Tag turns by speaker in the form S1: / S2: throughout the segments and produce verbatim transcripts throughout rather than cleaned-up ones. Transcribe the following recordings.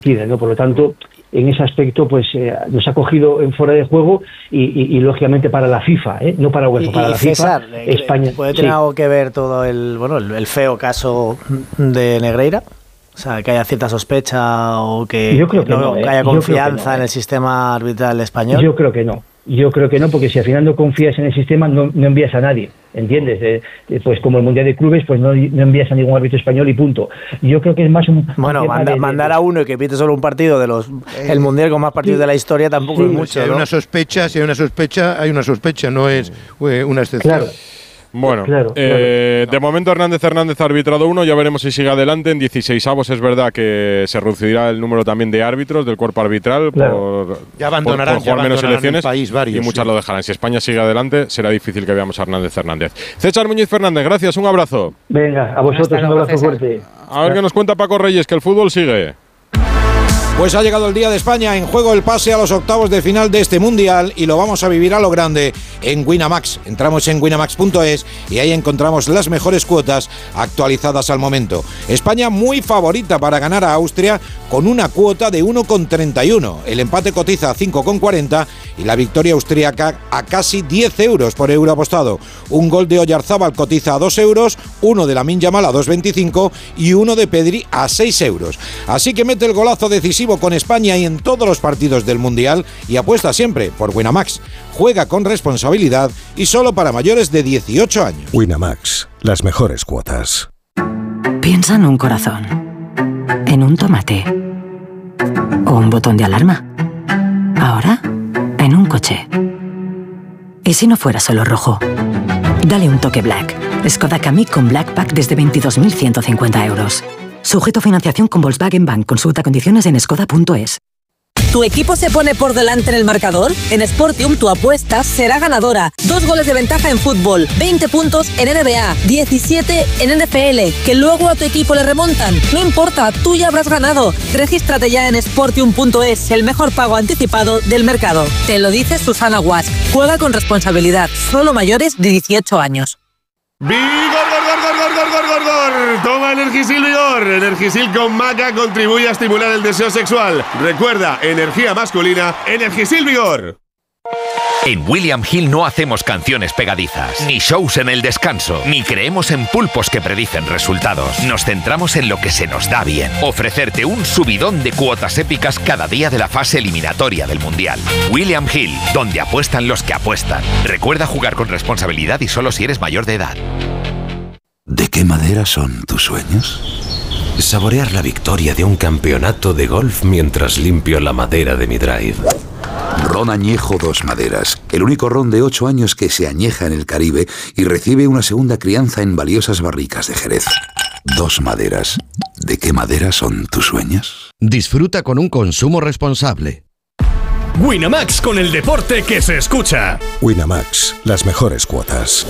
S1: ¿no? Por lo tanto, en ese aspecto, pues eh, nos ha cogido en fuera de juego y, y, y lógicamente para la FIFA, ¿eh? No para UEFA, para
S2: y
S1: la
S2: César,
S1: FIFA, España.
S2: ¿Puede tener
S1: sí.
S2: algo que ver todo el, bueno, el, el feo caso de Negreira? O sea, que haya cierta sospecha o que,
S1: Yo creo que
S2: no,
S1: no, ¿eh?
S2: que haya confianza
S1: que no, ¿eh?
S2: en el sistema arbitral español.
S1: Yo creo que no. Yo creo que no, porque si al final no confías en el sistema, no, no envías a nadie, ¿entiendes? Eh, eh, pues como el Mundial de Clubes, pues no, no envías a ningún árbitro español y punto. Yo creo que es más un...
S2: Bueno,
S1: un
S2: manda,
S1: de,
S2: mandar
S1: de,
S2: a uno y que pite solo un partido de los el Mundial con más partidos sí, de la historia tampoco sí, es mucho,
S3: si hay
S2: ¿no?
S3: una sospecha, si hay una sospecha, hay una sospecha, no es eh, una excepción.
S1: Claro.
S4: Bueno,
S1: claro,
S4: eh,
S1: claro.
S4: de momento Hernández Hernández ha arbitrado uno, ya veremos si sigue adelante. En dieciseisavos es verdad que se reducirá el número también de árbitros del cuerpo arbitral
S3: claro. por,
S4: ya
S3: abandonarán,
S4: por, por jugar
S3: ya
S4: menos elecciones
S3: el país varios,
S4: y muchas
S3: sí.
S4: lo dejarán. Si España sigue adelante será difícil que veamos a Hernández Hernández. César Muñiz Fernández, gracias, un abrazo.
S1: Venga, a vosotros un abrazo fuerte.
S4: A ver qué nos cuenta Paco Reyes, que el fútbol sigue.
S5: Pues ha llegado el día de España, en juego el pase a los octavos de final de este Mundial y lo vamos a vivir a lo grande en Winamax. Entramos en winamax punto es y ahí encontramos las mejores cuotas actualizadas al momento. España muy favorita para ganar a Austria con una cuota de uno coma treinta y uno. El empate cotiza a cinco coma cuarenta y la victoria austríaca a casi diez euros por euro apostado. Un gol de Oyarzábal cotiza a dos euros, uno de Lamine Yamal a dos coma veinticinco y uno de Pedri a seis euros. Así que mete el golazo decisivo con España y en todos los partidos del Mundial y apuesta siempre por Winamax. Juega con responsabilidad y solo para mayores de dieciocho años.
S6: Winamax, las mejores cuotas.
S7: Piensa en un corazón, en un tomate o un botón de alarma. Ahora, en un coche. ¿Y si no fuera solo rojo? Dale un toque Black. Skoda Kamiq con Black Pack desde veintidós mil ciento cincuenta euros. Sujeto a financiación con Volkswagen Bank. Consulta condiciones en skoda punto es.
S8: ¿Tu equipo se pone por delante en el marcador? En Sportium tu apuesta será ganadora. Dos goles de ventaja en fútbol, veinte puntos en N B A, diecisiete en N F L. ¿Que luego a tu equipo le remontan? No importa, tú ya habrás ganado. Regístrate ya en Sportium punto es, el mejor pago anticipado del mercado. Te lo dice Susana Guas. Juega con responsabilidad. Solo mayores de dieciocho años.
S9: ¡Vigor, gor, gor, gor, gor, gor, gor! Toma Energisil Vigor. Energisil con maca contribuye a estimular el deseo sexual. Recuerda, energía masculina, Energisil Vigor.
S10: En William Hill no hacemos canciones pegadizas, ni shows en el descanso, ni creemos en pulpos que predicen resultados. Nos centramos en lo que se nos da bien. Ofrecerte un subidón de cuotas épicas cada día de la fase eliminatoria del Mundial. William Hill, donde apuestan los que apuestan. Recuerda jugar con responsabilidad y solo si eres mayor de edad.
S11: ¿De qué madera son tus sueños? Saborear la victoria de un campeonato de golf mientras limpio la madera de mi drive.
S12: Ron Añejo Dos Maderas, el único ron de ocho años que se añeja en el Caribe y recibe una segunda crianza en valiosas barricas de Jerez. Dos Maderas. ¿De qué madera son tus sueños?
S13: Disfruta con un consumo responsable.
S14: Winamax, con el deporte que se escucha.
S6: Winamax, las mejores cuotas.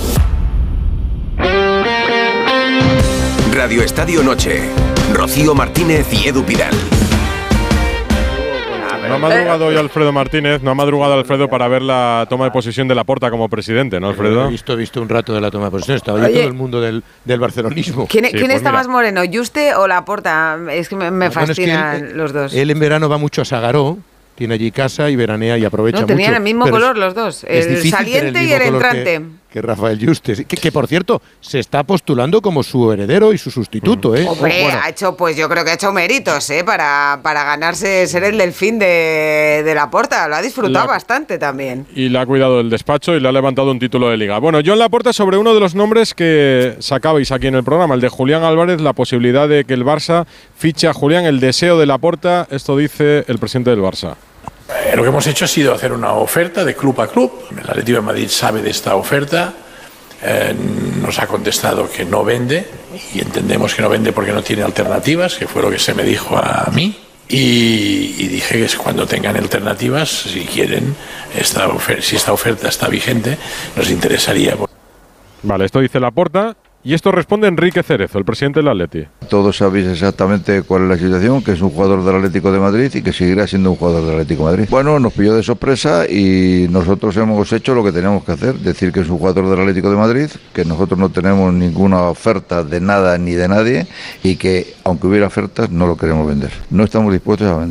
S15: Radio Estadio Noche. Rocío Martínez y Edu Pidal.
S4: No ha madrugado hoy Alfredo Martínez, no ha madrugado Alfredo para ver la toma de posesión de Laporta como presidente, ¿no, Alfredo?
S3: He visto, he visto un rato de la toma de posesión, estaba yo todo el mundo del, del barcelonismo.
S16: ¿Quién,
S3: sí,
S16: ¿quién
S3: pues
S16: está
S3: mira.
S16: más moreno, Juste o Laporta? Es que me, me
S3: Bueno,
S16: fascinan
S3: es que él,
S16: los dos.
S3: Él en verano va mucho a Sagaró, tiene allí casa y veranea y aprovecha
S16: no,
S3: mucho.
S16: tenían el mismo color
S3: es,
S16: los dos, el saliente el y el entrante.
S3: Que, que Rafael Juste, que, que por cierto se está postulando como su heredero y su sustituto, ¿eh?
S16: Hombre,
S3: bueno.
S16: ha hecho, pues yo creo que ha hecho méritos, ¿eh? Para, para ganarse ser el delfín de, de Laporta. Lo ha disfrutado
S4: la,
S16: bastante también.
S4: Y le ha cuidado el despacho y le ha levantado un título de liga. Bueno, Joan Laporta sobre uno de los nombres que sacabais aquí en el programa, el de Julián Álvarez, la posibilidad de que el Barça fiche a Julián, el deseo de Laporta. Esto dice el presidente del Barça.
S17: Eh, lo que hemos hecho ha sido hacer una oferta de club a club. El Atlético de Madrid sabe de esta oferta, eh, nos ha contestado que no vende y entendemos que no vende porque no tiene alternativas, que fue lo que se me dijo a mí. Y, y dije que cuando tengan alternativas, si quieren, esta oferta, si esta oferta está vigente, nos interesaría.
S4: Vale, esto dice Laporta. Y esto responde Enrique Cerezo, el presidente del Atleti.
S18: Todos sabéis exactamente cuál es la situación, que es un jugador del Atlético de Madrid y que seguirá siendo un jugador del Atlético de Madrid. Bueno, nos pilló de sorpresa y nosotros hemos hecho lo que teníamos que hacer, decir que es un jugador del Atlético de Madrid, que nosotros no tenemos ninguna oferta de nada ni de nadie y que, aunque hubiera ofertas, no lo queremos vender. No estamos dispuestos a vender.